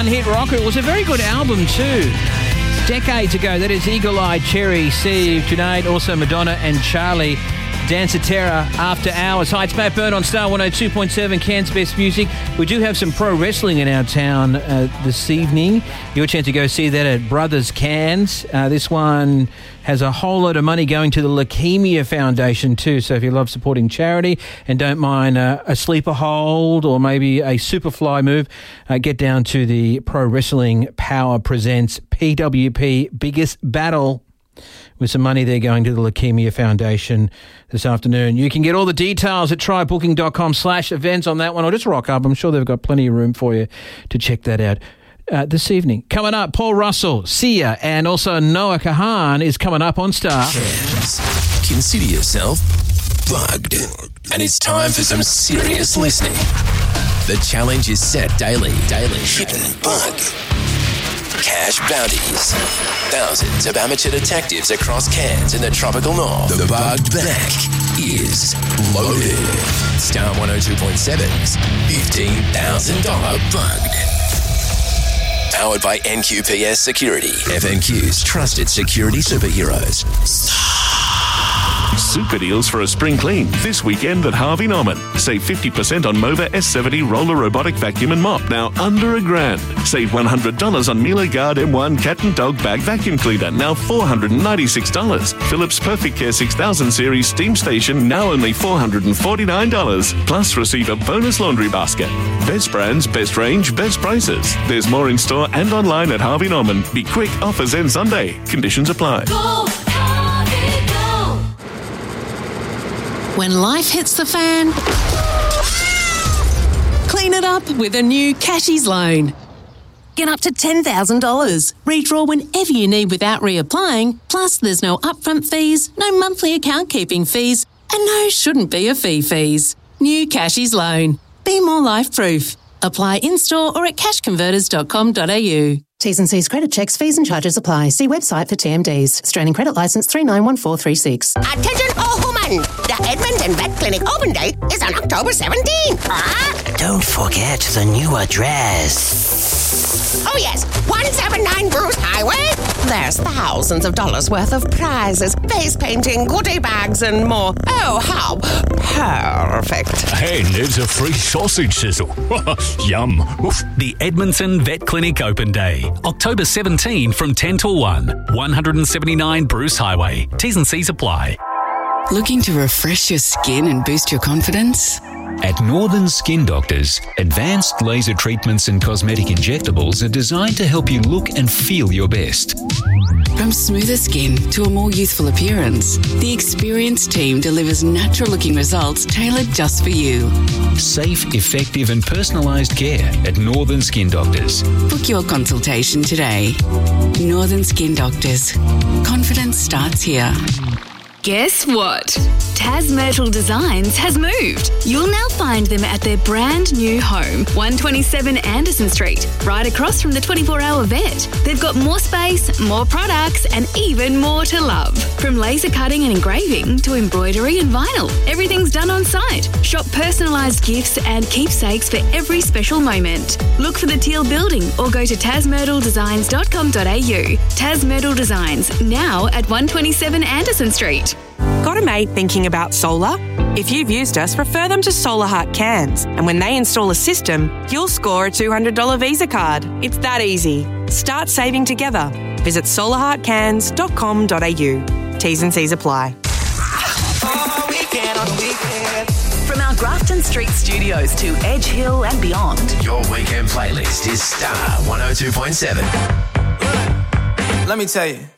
one-hit rocker. It was a very good album too. Decades ago, that is Eagle Eye Cherry, Steve, Junaid, also Madonna and Charlie. Dancer Terror, After Hours. Hi, it's Matt Byrne on Star 102.7, Cairns Best Music. We do have some pro wrestling in our town this evening. Your chance to go see that at Brothers Cairns. This one has a whole lot of money going to the Leukemia Foundation too. So if you love supporting charity and don't mind a sleeper hold or maybe a superfly move, get down to the Pro Wrestling Power Presents PWP Biggest Battle, with some money there going to the Leukemia Foundation this afternoon. You can get all the details at trybooking.com/events on that one, or just rock up. I'm sure they've got plenty of room for you to check that out this evening. Coming up, Paul Russell, Sia, and also Noah Kahan is coming up on Star. Consider yourself bugged. And it's time for some serious listening. The challenge is set daily. Hidden bug. Cash bounties. Thousands of amateur detectives across Cairns and the tropical north. The Bugged Back is loaded. Star 102.7's $15,000 Bugged. Powered by NQPS Security. FNQ's trusted security superheroes. Super deals for a spring clean this weekend at Harvey Norman. Save 50% on Mova S70 roller robotic vacuum and mop, now under $1,000. Save $100 on Miele Guard M1 cat and dog bag vacuum cleaner, now $496. Philips Perfect Care 6000 series steam station, now only $449. Plus receive a bonus laundry basket. Best brands, best range, best prices. There's more in store and online at Harvey Norman. Be quick, offers end Sunday. Conditions apply. Go! When life hits the fan, clean it up with a new Cashies loan. Get up to $10,000. Redraw whenever you need without reapplying. Plus, there's no upfront fees, no monthly account keeping fees, and no shouldn't be a fees. New Cashies loan. Be more life-proof. Apply in-store or at cashconverters.com.au. T's and C's credit checks, fees and charges apply. See website for TMDs. Australian Credit Licence 391436. Attention all women! The Edmonton Vet Clinic open date is on October 17th. Don't forget the new address. Oh yes, 179 Bruce Highway. There's thousands of dollars worth of prizes, face painting, goodie bags and more. Oh, how perfect. And there's a free sausage sizzle. Yum. Oof. The Edmonton Vet Clinic Open Day, October 17 from 10 till 1. 179 Bruce Highway. T's and C's apply. Looking to refresh your skin and boost your confidence? At Northern Skin Doctors, advanced laser treatments and cosmetic injectables are designed to help you look and feel your best. From smoother skin to a more youthful appearance, the experienced team delivers natural-looking results tailored just for you. Safe, effective and personalised care at Northern Skin Doctors. Book your consultation today. Northern Skin Doctors. Confidence starts here. Guess what? Tas Myrtle Designs has moved. You'll now find them at their brand new home, 127 Anderson Street, right across from the 24-hour vet. They've got more space, more products, and even more to love. From laser cutting and engraving to embroidery and vinyl, everything's done on site. Shop personalised gifts and keepsakes for every special moment. Look for the Teal Building or go to tasmyrtledesigns.com.au. Tas Myrtle Designs, now at 127 Anderson Street. Got a mate thinking about solar? If you've used us, refer them to Solar Heart Cairns. And when they install a system, you'll score a $200 Visa card. It's that easy. Start saving together. Visit solarheartcairns.com.au. T's and C's apply. From our Grafton Street studios to Edge Hill and beyond, Your weekend playlist is Star 102.7. Let me tell you.